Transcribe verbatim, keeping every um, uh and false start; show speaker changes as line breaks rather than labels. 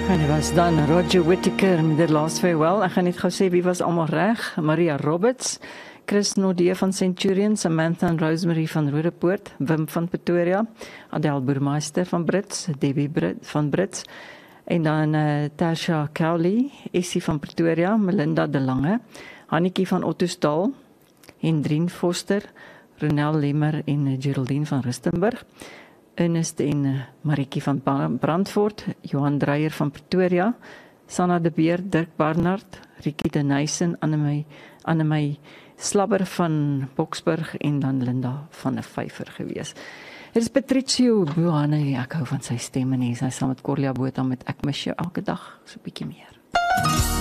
En dit was dan Roger Whittaker met The Last Farewell. Ek gaan net gou sê wie was almal reg. Maria Roberts, Chris Nordee van Centurion, Samantha en Rosemary van Rodepoort, Wim van Pretoria, Adele Boermeister van Brits, Debbie Brit van Brits, en dan uh, Tasha Cowley, Essie van Pretoria, Melinda de Lange, Hannetjie van Ottosdal, Hendrien Foster, Ronel Lemmer en Geraldine van Rustenburg, Ernest en uh, Marietjie van Brandfort, Johan Dreyer van Pretoria, Sanna de Beer, Dirk Barnard, Rikkie de Nuyssen, Annemey, Annemey Slabber van Boksburg en dan Linda van 'n Vyver gewees. Dit is Patricio Buane, ek hou van sy stem en hy is saam met Corlia Botha met Ek mis jou elke dag, so 'n bietjie meer.